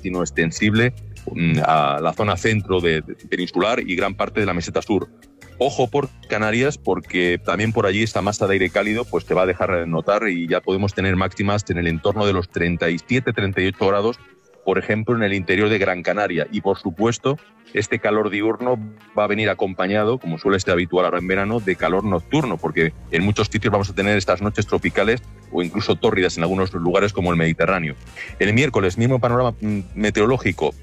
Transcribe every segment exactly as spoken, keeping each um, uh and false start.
sino extensible a la zona centro de, de peninsular y gran parte de la meseta sur. Ojo por Canarias, porque también por allí esta masa de aire cálido pues te va a dejar notar y ya podemos tener máximas en el entorno de los treinta y siete, treinta y ocho grados, por ejemplo, en el interior de Gran Canaria. Y, por supuesto, este calor diurno va a venir acompañado, como suele ser habitual ahora en verano, de calor nocturno, porque en muchos sitios vamos a tener estas noches tropicales o incluso tórridas en algunos lugares como el Mediterráneo. El miércoles, mismo panorama meteorológico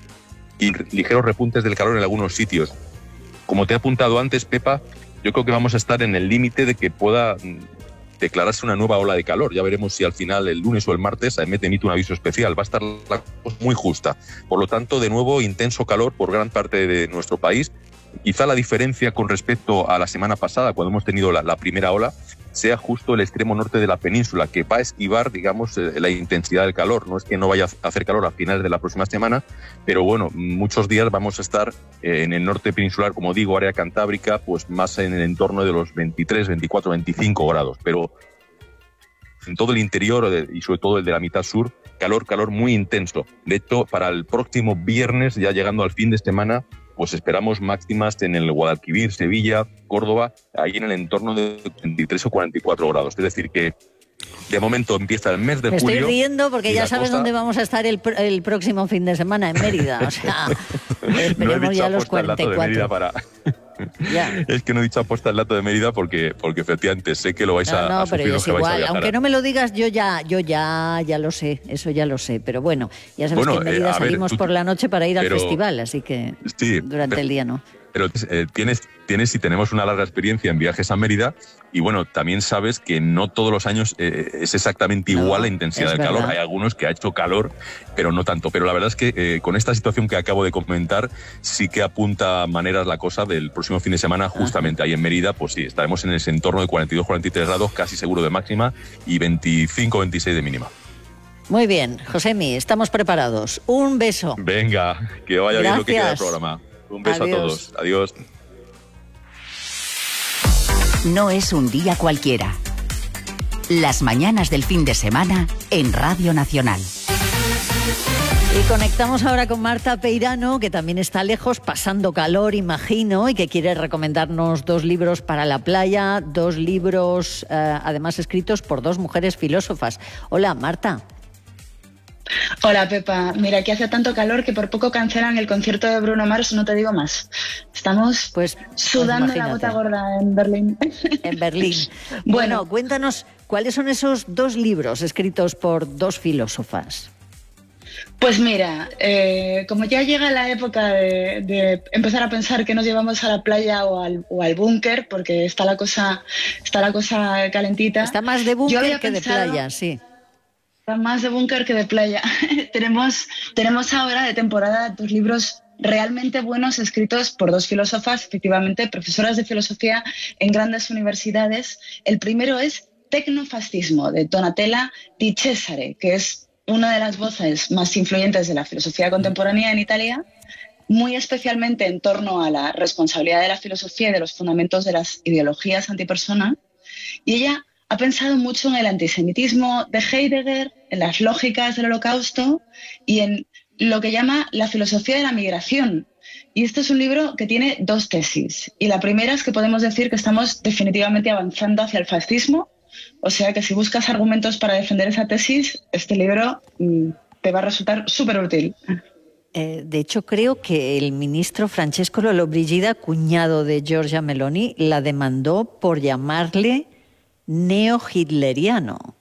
y ligeros repuntes del calor en algunos sitios. Como te he apuntado antes, Pepa, yo creo que vamos a estar en el límite de que pueda declararse una nueva ola de calor. Ya veremos si al final, el lunes o el martes, AEMET emite un aviso especial. Va a estar la cosa muy justa. Por lo tanto, de nuevo, intenso calor por gran parte de nuestro país. Quizá la diferencia con respecto a la semana pasada, cuando hemos tenido la, la primera ola, sea justo el extremo norte de la península, que va a esquivar, digamos, la intensidad del calor. No es que no vaya a hacer calor a finales de la próxima semana, pero bueno, muchos días vamos a estar en el norte peninsular, como digo, área cantábrica, pues más en el entorno de los veintitrés, veinticuatro, veinticinco grados. Pero en todo el interior y sobre todo el de la mitad sur, calor, calor muy intenso. De hecho, para el próximo viernes, ya llegando al fin de semana, pues esperamos máximas en el Guadalquivir, Sevilla, Córdoba, ahí en el entorno de veintitrés o cuarenta y cuatro grados. Es decir, que de momento empieza el mes de Me julio. Me estoy riendo porque ya sabes cosa... dónde vamos a estar el, el próximo fin de semana, en Mérida. O sea, esperemos no he dicho ya los cuarenta y cuatro. El dato de Mérida para... Ya. Es que no he dicho aposta el dato de Mérida porque, porque efectivamente sé que lo vais no, a, no, a sufrir. pero Es igual, aunque no me lo digas, yo ya, yo ya, ya lo sé, eso ya lo sé. Pero bueno, ya sabes bueno, que en Mérida eh, salimos ver, tú, por la noche para ir pero, al festival, así que sí, durante pero, el día no. Pero eh, tienes, tienes y tenemos una larga experiencia en viajes a Mérida y bueno, también sabes que no todos los años eh, es exactamente igual no, la intensidad del verdad. calor. Hay algunos que ha hecho calor, pero no tanto. Pero la verdad es que eh, con esta situación que acabo de comentar, sí que apunta maneras la cosa del próximo fin de semana, justamente Ajá. ahí en Mérida, pues sí, estaremos en ese entorno de cuarenta y dos, cuarenta y tres grados, casi seguro de máxima, y veinticinco, veintiséis de mínima. Muy bien, Josemi, estamos preparados. Un beso. Venga, que vaya Gracias. bien lo que queda del programa. Un beso Adiós. a todos. Adiós. No es un día cualquiera. Las mañanas del fin de semana en Radio Nacional. Y conectamos ahora con Marta Peirano, que también está lejos, pasando calor, imagino, y que quiere recomendarnos dos libros para la playa, dos libros eh, además escritos por dos mujeres filósofas. Hola, Marta. Hola, Pepa. Mira, que hace tanto calor que por poco cancelan el concierto de Bruno Mars, no te digo más. Estamos pues, sudando pues la gota gorda en Berlín. En Berlín. Bueno, bueno, cuéntanos, ¿cuáles son esos dos libros escritos por dos filósofas? Pues mira, eh, como ya llega la época de, de empezar a pensar que nos llevamos a la playa o al, o al búnker, porque está la cosa, está la cosa calentita. Está más de búnker que pensado, de playa, sí. Está más de búnker que de playa. tenemos, tenemos ahora de temporada dos libros realmente buenos escritos por dos filósofas, efectivamente, profesoras de filosofía en grandes universidades. El primero es Tecnofascismo, de Donatella Di Cesare, que es una de las voces más influyentes de la filosofía contemporánea en Italia, muy especialmente en torno a la responsabilidad de la filosofía y de los fundamentos de las ideologías antipersona. Y ella ha pensado mucho en el antisemitismo de Heidegger, en las lógicas del Holocausto y en lo que llama la filosofía de la migración. Y este es un libro que tiene dos tesis. Y la primera es que podemos decir que estamos definitivamente avanzando hacia el fascismo. O sea que si buscas argumentos para defender esa tesis, este libro mmm, te va a resultar súper útil. Eh, de hecho, creo que el ministro Francesco Lollobrigida, cuñado de Giorgia Meloni, la demandó por llamarle neo-hitleriano.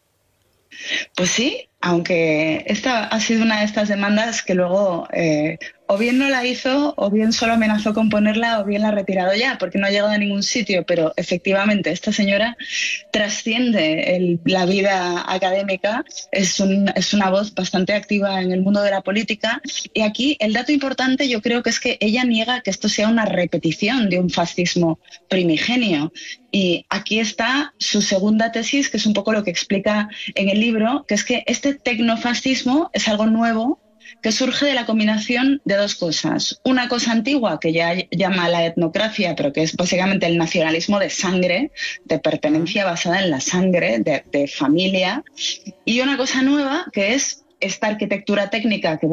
Pues sí, aunque esta ha sido una de estas demandas que luego eh, o bien no la hizo, o bien solo amenazó con ponerla, o bien la ha retirado ya, porque no ha llegado a ningún sitio. Pero efectivamente, esta señora trasciende el, la vida académica, es, un, es una voz bastante activa en el mundo de la política. Y aquí el dato importante yo creo que es que ella niega que esto sea una repetición de un fascismo primigenio. Y aquí está su segunda tesis, que es un poco lo que explica en el libro, que es que este tecnofascismo es algo nuevo que surge de la combinación de dos cosas. Una cosa antigua que ya llama la etnocracia, pero que es básicamente el nacionalismo de sangre, de pertenencia basada en la sangre, de, de familia. Y una cosa nueva que es esta arquitectura técnica que